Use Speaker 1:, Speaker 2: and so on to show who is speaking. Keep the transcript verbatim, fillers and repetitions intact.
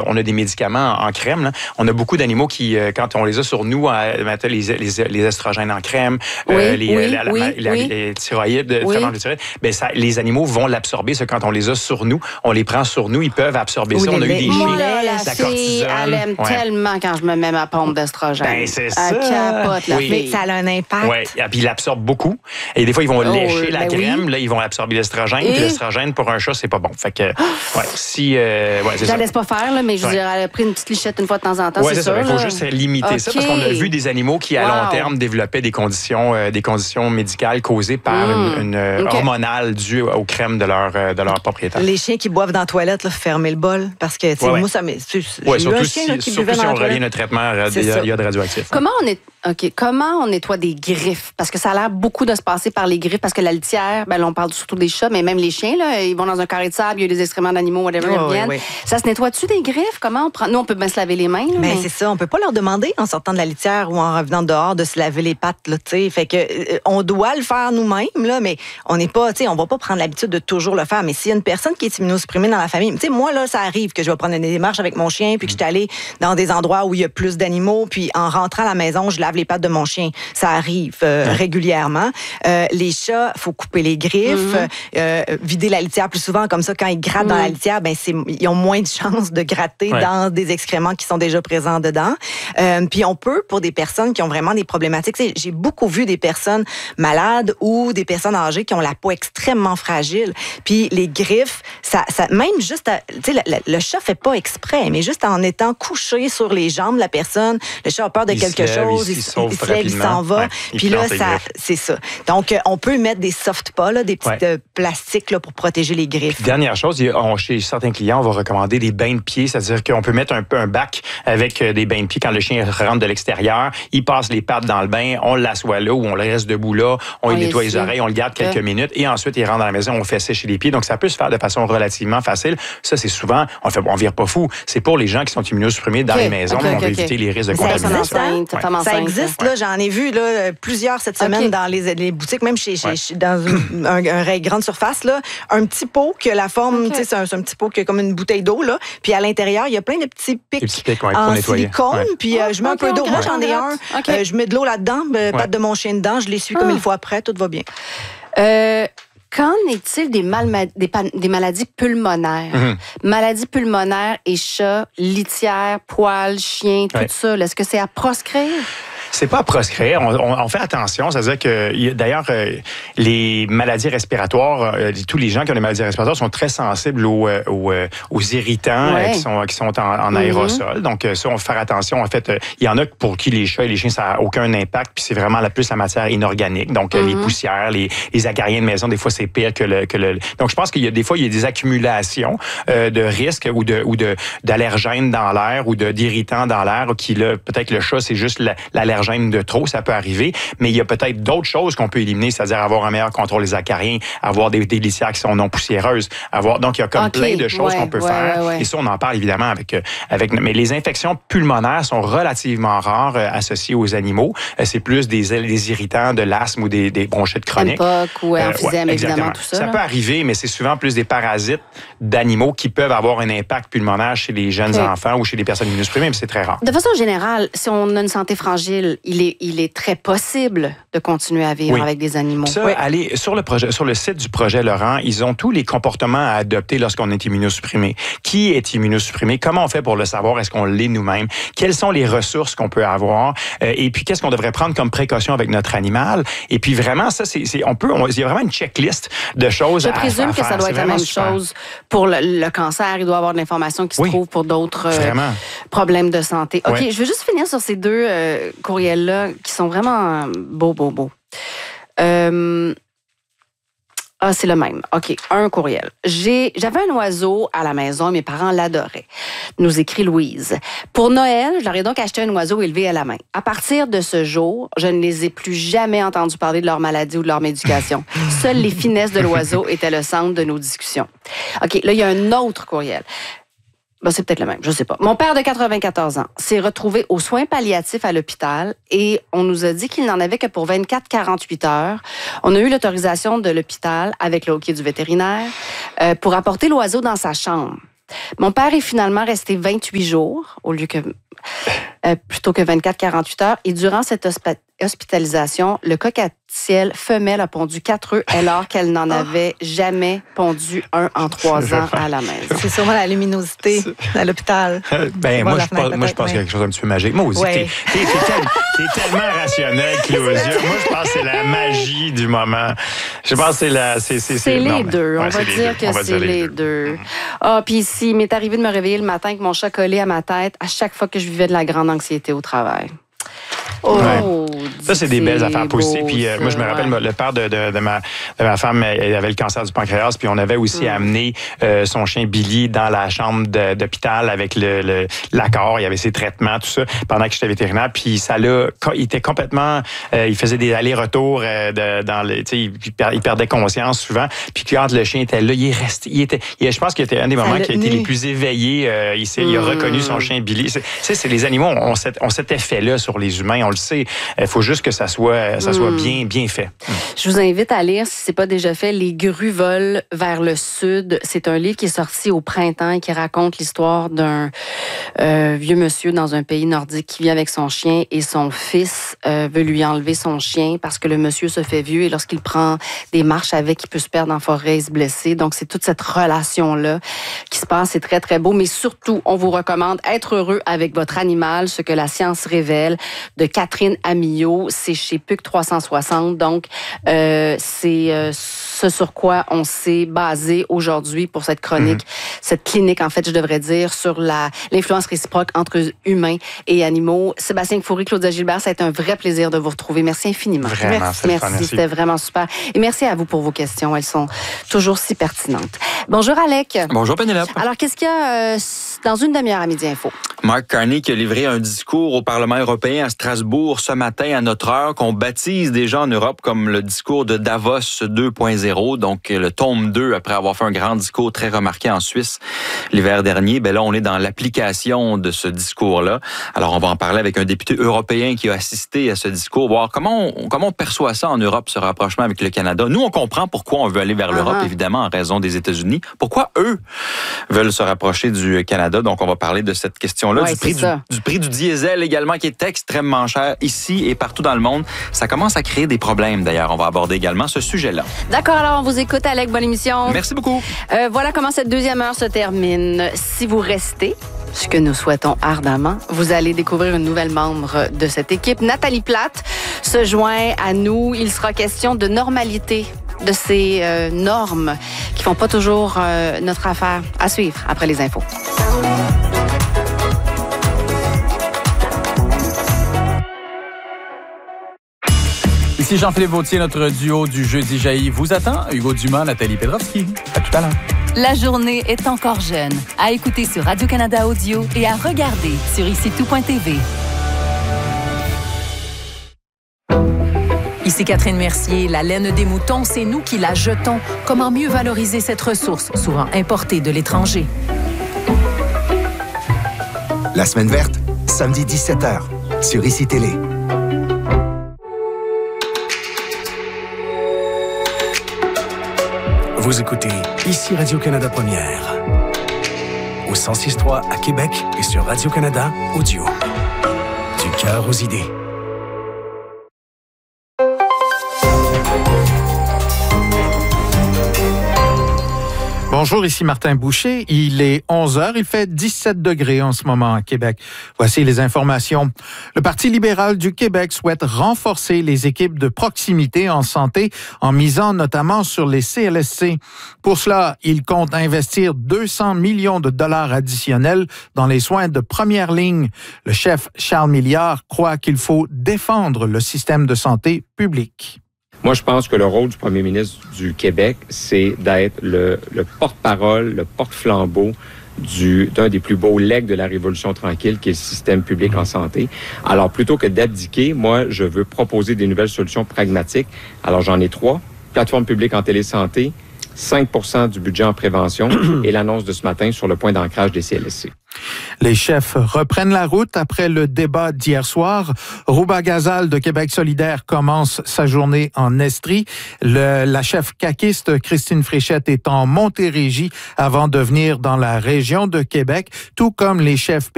Speaker 1: on a des médicaments en, en crème. Là. On a beaucoup d'animaux qui, euh, quand on les a sur nous, euh, les, les, les estrogènes en crème,
Speaker 2: oui,
Speaker 1: euh, les,
Speaker 2: oui,
Speaker 1: la, la,
Speaker 2: oui,
Speaker 1: la,
Speaker 2: oui.
Speaker 1: les thyroïdes,
Speaker 2: oui.
Speaker 1: le thyroïde, ben ça, les animaux vont l'absorber. Ça, quand on les a sur nous, on les prend sur nous, ils peuvent absorber
Speaker 2: oui,
Speaker 1: ça. On a eu des
Speaker 2: chiens,
Speaker 1: la,
Speaker 2: la fille, elle aime ouais. tellement quand je me mets ma pompe d'estrogène.
Speaker 1: Ben, c'est
Speaker 2: elle
Speaker 1: ça.
Speaker 2: capote, la
Speaker 3: oui.
Speaker 2: fille.
Speaker 3: Mais ça a un impact.
Speaker 1: Oui, et puis ils l'absorbent beaucoup. Et des fois, ils vont
Speaker 2: oh,
Speaker 1: lécher la
Speaker 2: ben
Speaker 1: crème.
Speaker 2: Oui.
Speaker 1: Là, ils vont absorber l'estrogène.
Speaker 2: Et...
Speaker 1: Puis l'estrogène, pour un chat, c'est pas bon. Fait que, ouais, si... Euh, ouais,
Speaker 2: je la laisse pas faire, là, mais je veux
Speaker 1: ouais.
Speaker 2: dire, elle a pris une petite lichette une fois de temps en temps,
Speaker 1: ouais,
Speaker 2: c'est
Speaker 1: sûr.
Speaker 2: Il
Speaker 1: faut juste limiter okay. ça, parce qu'on a vu des animaux qui, à wow. long terme, développaient des conditions, euh, des conditions médicales causées par mmh. une, une okay. hormonale due aux crèmes de leur, de leur propriétaire.
Speaker 3: Les chiens qui boivent dans la toilette, là, fermer le bol, parce que, tu sais,
Speaker 1: ouais,
Speaker 3: moi, ça... Mais,
Speaker 1: ouais, surtout si, là, qui surtout si on revient notre traitement, il y, y a de radioactif.
Speaker 2: Comment on est... OK. Comment on nettoie des griffes? Parce que ça a l'air beaucoup de se passer par les griffes, parce que la litière, ben, là, on parle surtout des chats, mais même les chiens, là, ils vont dans un carré de sable, il y a des excréments d'animaux, whatever,
Speaker 3: oh,
Speaker 2: ils reviennent.
Speaker 3: Oui, oui.
Speaker 2: Ça se nettoie-tu des griffes? Comment on prend? Nous, on peut bien se laver les mains. Là,
Speaker 3: mais,
Speaker 2: mais...
Speaker 3: c'est ça. On peut pas leur demander, en sortant de la litière ou en revenant dehors, de se laver les pattes, là, tu sais. Fait que, euh, on doit le faire nous-mêmes, là, mais on n'est pas, tu sais, on va pas prendre l'habitude de toujours le faire. Mais s'il y a une personne qui est immunosupprimée dans la famille, tu sais, moi, là, ça arrive que je vais prendre une démarche avec mon chien, puis que je suis allée dans des endroits où il y a plus d'animaux, puis en rentrant à la maison, je lave les pattes de mon chien. Ça arrive euh, ouais. régulièrement. Euh, les chats, faut couper les griffes, mm-hmm. euh, vider la litière plus souvent, comme ça, quand ils grattent mm-hmm. dans la litière, ben c'est, ils ont moins de chances de gratter ouais. dans des excréments qui sont déjà présents dedans. Euh, puis on peut, pour des personnes qui ont vraiment des problématiques, j'ai beaucoup vu des personnes malades ou des personnes âgées qui ont la peau extrêmement fragile. Puis les griffes, ça, ça même juste, tu sais, le, le chat fait pas exprès, mais juste en étant couché sur les jambes de la personne, le chat a peur de
Speaker 1: il
Speaker 3: quelque
Speaker 1: se
Speaker 3: chose,
Speaker 1: il,
Speaker 3: il,
Speaker 1: il, il
Speaker 3: se lève, il s'en va.
Speaker 1: Ouais,
Speaker 3: puis là, ça, c'est ça. Donc, on peut mettre des soft pas, là, des petits ouais. euh, plastiques là, pour protéger les griffes.
Speaker 1: Puis, dernière chose, on, chez certains clients, on va recommander des bains de pieds, c'est-à-dire qu'on peut mettre un peu un bac avec des bains de pieds quand le chien rentre de l'extérieur, il passe les pattes dans le bain, on l'assoit là ou on le reste debout là, on, on lui nettoie les oreilles, on le garde quelques ouais. minutes et ensuite il rentre dans la maison, on fait sécher les pieds. Donc, ça peut se faire de façon relativement facile. Ça, c'est souvent, on fait, on vire pas fou. C'est pour les gens qui sont immunosupprimés dans okay. les maisons. Okay, on okay, veut okay. éviter les risques de contamination.
Speaker 3: Ça, ça existe, là, j'en ai vu là, plusieurs cette semaine okay. dans les, les boutiques, même chez, ouais. chez dans une un, un, un grande surface, là, un petit pot que la forme, okay. tu sais, c'est un, c'est un petit pot qui est comme une bouteille d'eau, là, puis à l'intérieur, il y a plein de petits pics,
Speaker 1: petits pics ouais,
Speaker 3: en
Speaker 1: nettoyer.
Speaker 3: silicone,
Speaker 1: ouais.
Speaker 3: puis euh, je mets okay, un peu d'eau. Okay. Moi, j'en ai un, okay. euh, je mets de l'eau là-dedans, euh, ouais. patte de mon chien dedans, je l'essuie ah. comme il faut après, tout va bien.
Speaker 2: Euh... Qu'en est-il des, mal- des, des maladies pulmonaires? Mm-hmm. Maladies pulmonaires et chats, litière, poils, chiens, tout ouais. ça. Là, est-ce que c'est à proscrire?
Speaker 1: C'est pas à proscrire. On, on, on fait attention. C'est-à-dire que, d'ailleurs, euh, les maladies respiratoires, euh, tous les gens qui ont des maladies respiratoires sont très sensibles aux, euh, aux, euh, aux irritants ouais. euh, qui sont, qui sont en, en aérosol. Mm-hmm. Donc, ça, on fait faire attention. En fait, euh, il y en a pour qui les chats et les chiens, ça n'a aucun impact. Puis c'est vraiment la plus la matière inorganique. Donc, mm-hmm. les poussières, les, les acariens de maison, des fois, c'est pire que le, que le... Donc, je pense qu'il y a des fois, il y a des accumulations euh, de risques ou de ou de d'allergènes dans l'air ou de d'irritants dans l'air qui, là, peut-être le chat, c'est juste la, l'allergène de trop, ça peut arriver, mais il y a peut-être d'autres choses qu'on peut éliminer, c'est-à-dire avoir un meilleur contrôle des acariens, avoir des, des litières qui sont non poussiéreuses, avoir donc il y a comme okay. plein de choses ouais, qu'on peut
Speaker 2: ouais,
Speaker 1: faire.
Speaker 2: Ouais, ouais.
Speaker 1: Et ça, on en parle évidemment avec avec. Mais les infections pulmonaires sont relativement rares euh, associées aux animaux. Euh, c'est plus des, des irritants, de l'asthme ou des, des bronchites chroniques.
Speaker 2: M P O C ou emphysème,
Speaker 1: euh, ouais,
Speaker 2: évidemment, tout ça.
Speaker 1: Ça
Speaker 2: là.
Speaker 1: peut arriver, mais c'est souvent plus des parasites d'animaux qui peuvent avoir un impact pulmonaire chez les jeunes okay. enfants ou chez les personnes immunosupprimées, mais c'est très rare.
Speaker 2: De façon générale, si on a une santé fragile, il est il est très possible de continuer à vivre oui. avec des animaux.
Speaker 1: Ça,
Speaker 2: oui.
Speaker 1: allez, sur le projet, sur le site du projet Laurent, ils ont tous les comportements à adopter lorsqu'on est immunosupprimé. Qui est immunosupprimé? Comment on fait pour le savoir? Est-ce qu'on l'est nous-mêmes? Quelles sont les ressources qu'on peut avoir? Euh, et puis, qu'est-ce qu'on devrait prendre comme précaution avec notre animal? Et puis, vraiment, ça, c'est, c'est on peut, on, il y a vraiment une checklist de choses à, à faire. Je présume
Speaker 2: que ça doit
Speaker 1: c'est
Speaker 2: être la même
Speaker 1: super.
Speaker 2: chose pour le, le cancer. Il doit y avoir de l'information qui se oui. trouve pour d'autres euh, problèmes de santé. OK, oui. je veux juste finir sur ces deux euh, courriels-là qui sont vraiment beaux, beaux, beaux. Euh... Ah, c'est le même. OK, un courriel. J'ai, j'avais un oiseau à la maison, mes parents l'adoraient. Nous écrit Louise. Pour Noël, je leur ai donc acheté un oiseau élevé à la main. À partir de ce jour, je ne les ai plus jamais entendus parler de leur maladie ou de leur médication. Seules les finesses de l'oiseau étaient le centre de nos discussions. OK, là, il y a un autre courriel. Ben, c'est peut-être le même, je sais pas. Mon père de quatre-vingt-quatorze ans s'est retrouvé aux soins palliatifs à l'hôpital et on nous a dit qu'il n'en avait que pour vingt-quatre à quarante-huit heures. On a eu l'autorisation de l'hôpital avec le hockey du vétérinaire euh, pour apporter l'oiseau dans sa chambre. Mon père est finalement resté vingt-huit jours au lieu que euh, plutôt que vingt-quatre à quarante-huit heures. Et durant cette hospi- hospitalisation, le coq-à-ciel femelle a pondu quatre œufs alors qu'elle n'en avait jamais pondu un en trois ans à la maison.
Speaker 3: C'est sûrement la luminosité à l'hôpital.
Speaker 1: Ben, moi, je pense, moi, je pense qu'il y a quelque chose d'un petit peu magique. Moi aussi, ouais. t'es, t'es, t'es, tel, t'es tellement rationnel, Claudia. Moi, je pense que c'est la magie du moment. Je pense que c'est la... C'est, c'est,
Speaker 2: c'est, c'est les
Speaker 1: non,
Speaker 2: deux.
Speaker 1: Ouais,
Speaker 2: on va dire
Speaker 1: deux.
Speaker 2: que
Speaker 1: va
Speaker 2: c'est
Speaker 1: dire
Speaker 2: les deux. Ah, mm-hmm. Puis ici, il m'est arrivé de me réveiller le matin avec mon chat collé à ma tête à chaque fois que je vivais de la grande anxiété au travail. Oh,
Speaker 1: ouais. Ça, c'est des belles affaires positives. Puis euh, moi, je me rappelle, ouais. le père de, de, de, ma, de ma femme, elle avait le cancer du pancréas, puis on avait aussi mm. amené euh, son chien Billy dans la chambre de, d'hôpital avec le, le, l'accord. Il y avait ses traitements, tout ça, pendant que j'étais vétérinaire. Puis ça l'a... Il était complètement... Euh, il faisait des allers-retours euh, de, dans le... Tu sais, il, il perdait conscience souvent. Puis quand le chien était là, il est resté... Il était, il, je pense qu'il était un des moments qui a été les plus éveillés. Euh, il, s'est, mm. il a reconnu son chien Billy. Tu sais, c'est les animaux, on, on cet effet-là sur les humains, on le sait. Il faut juste que ça soit, ça soit mm. bien, bien fait. Mm.
Speaker 2: Je vous invite à lire, si ce n'est pas déjà fait, Les grues volent vers le sud. C'est un livre qui est sorti au printemps et qui raconte l'histoire d'un euh, vieux monsieur dans un pays nordique qui vit avec son chien et son fils euh, veut lui enlever son chien parce que le monsieur se fait vieux et lorsqu'il prend des marches avec, il peut se perdre en forêt et se blesser. Donc, c'est toute cette relation-là qui se passe. C'est très, très beau. Mais surtout, on vous recommande Être heureux avec votre animal, ce que la science révèle, de Catherine Amillot. C'est chez P U C trois cent soixante. Donc, euh, c'est euh, ce sur quoi on s'est basé aujourd'hui pour cette chronique, mm-hmm. cette clinique, en fait, je devrais dire, sur la, l'influence réciproque entre humains et animaux. Sébastien Foury, Claudia Gilbert, ça a été un vrai plaisir de vous retrouver. Merci infiniment.
Speaker 1: Vraiment,
Speaker 2: merci, merci, merci. C'était vraiment super. Et merci à vous pour vos questions. Elles sont toujours si pertinentes. Bonjour, Alec.
Speaker 4: Bonjour, Pénélope.
Speaker 2: Alors, qu'est-ce qu'il y a euh, dans une demi-heure à Midi Info?
Speaker 4: Mark Carney qui a livré un discours au Parlement européen à Strasbourg ce matin à notre heure, qu'on baptise déjà en Europe comme le discours de Davos deux point zéro, donc le tome deux, après avoir fait un grand discours très remarqué en Suisse l'hiver dernier. Ben là, on est dans l'application de ce discours-là. Alors, on va en parler avec un député européen qui a assisté à ce discours, voir comment on, comment on perçoit ça en Europe, ce rapprochement avec le Canada. Nous, on comprend pourquoi on veut aller vers l'Europe, uh-huh. évidemment, en raison des États-Unis. Pourquoi eux veulent se rapprocher du Canada? Donc, on va parler de cette question-là,
Speaker 2: ouais,
Speaker 4: du, prix du, du prix du diesel également, qui est extrêmement cher ici et partout dans le monde. Ça commence à créer des problèmes, d'ailleurs. On va aborder également ce sujet-là.
Speaker 2: D'accord, alors on vous écoute, Alec. Bonne émission.
Speaker 4: Merci beaucoup.
Speaker 2: Euh, voilà comment cette deuxième heure se termine. Si vous restez, ce que nous souhaitons ardemment, vous allez découvrir une nouvelle membre de cette équipe. Nathalie Plate se joint à nous. Il sera question de normalité, de ces euh, normes qui font pas toujours euh, notre affaire. À suivre après les infos.
Speaker 5: Ici Jean-Philippe Vautier, notre duo du Jeudi jaillit vous attend. Hugo Dumas, Nathalie Pedrovski. À tout à l'heure.
Speaker 6: La journée est encore jeune. À écouter sur Radio-Canada Audio et à regarder sur ici tout point t v. Ici Catherine Mercier. La laine des moutons, c'est nous qui la jetons. Comment mieux valoriser cette ressource, souvent importée de l'étranger?
Speaker 7: La semaine verte, samedi dix-sept heures, sur Ici Télé. Vous écoutez Ici Radio-Canada Première. Au cent six point trois à Québec et sur Radio-Canada Audio. Du cœur aux idées.
Speaker 8: Bonjour, ici Martin Boucher. Il est onze heures. Il fait dix-sept degrés en ce moment à Québec. Voici les informations. Le Parti libéral du Québec souhaite renforcer les équipes de proximité en santé en misant notamment sur les C L S C. Pour cela, il compte investir deux cents millions de dollars additionnels dans les soins de première ligne. Le chef Charles Milliard croit qu'il faut défendre le système de santé public.
Speaker 9: Moi, je pense que le rôle du premier ministre du Québec, c'est d'être le, le porte-parole, le porte-flambeau du, d'un des plus beaux legs de la Révolution tranquille, qui est le système public en santé. Alors, plutôt que d'abdiquer, moi, je veux proposer des nouvelles solutions pragmatiques. Alors, j'en ai trois. Plateforme publique en télésanté, cinq pour cent du budget en prévention et l'annonce de ce matin sur le point d'ancrage des C L S C.
Speaker 8: Les chefs reprennent la route après le débat d'hier soir. Rouba Ghazal de Québec solidaire commence sa journée en Estrie. Le, la chef caquiste Christine Fréchette est en Montérégie avant de venir dans la région de Québec, tout comme les chefs